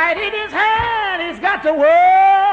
right in his hand, he's got the world